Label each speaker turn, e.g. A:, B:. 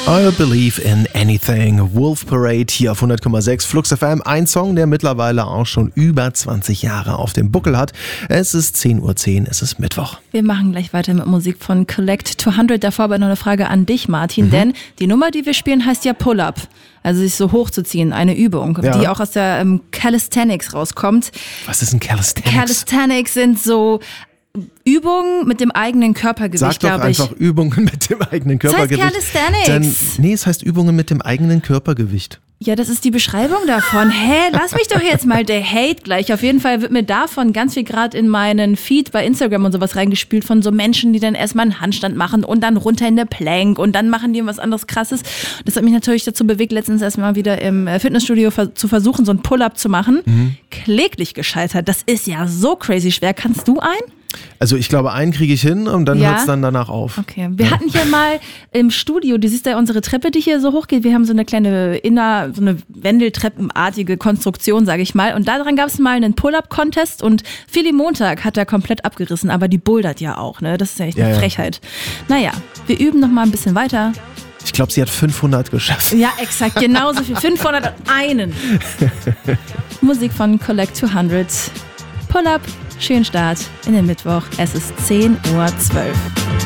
A: I Believe in Anything. Wolf Parade hier auf 100,6 Flux FM. Ein Song, der mittlerweile auch schon über 20 Jahre auf dem Buckel hat. Es ist 10:10 Uhr, es ist Mittwoch.
B: Wir machen gleich weiter mit Musik von Collect 200. Davor aber noch eine Frage an dich, Martin. Denn die Nummer, die wir spielen, heißt ja Pull-Up. Also sich so hochzuziehen, eine Übung, die auch aus der Calisthenics rauskommt.
A: Was ist ein Calisthenics?
B: Calisthenics sind so Übungen mit dem eigenen Körpergewicht, glaube ich.
A: Sag doch einfach Übungen mit dem eigenen Körpergewicht.
B: Das heißt Calisthenics.
A: Es heißt Übungen mit dem eigenen Körpergewicht.
B: Ja, das ist die Beschreibung davon. Lass mich doch jetzt mal, der Hate gleich. Auf jeden Fall wird mir davon ganz viel gerade in meinen Feed bei Instagram und sowas reingespült von so Menschen, die dann erstmal einen Handstand machen und dann runter in eine Plank und dann machen die was anderes Krasses. Das hat mich natürlich dazu bewegt, letztens erstmal wieder im Fitnessstudio zu versuchen, so ein Pull-Up zu machen. Kläglich gescheitert. Das ist ja so crazy schwer. Kannst du einen?
A: Also ich glaube, einen kriege ich hin und dann hört es dann danach auf.
B: Okay, wir hatten hier mal im Studio, du siehst ja unsere Treppe, die hier so hochgeht, wir haben so eine kleine so eine Wendeltreppenartige Konstruktion, sage ich mal. Und daran gab es mal einen Pull-Up-Contest und Philly Montag hat er komplett abgerissen, aber die bouldert ja auch, ne? Das ist ja echt eine Frechheit. Naja, wir üben noch mal ein bisschen weiter.
A: Ich glaube, sie hat 500 geschafft.
B: Ja, exakt, genauso viel. 501. Musik von Collect 200. Pull-Up. Schönen Start in den Mittwoch. Es ist 10:12 Uhr.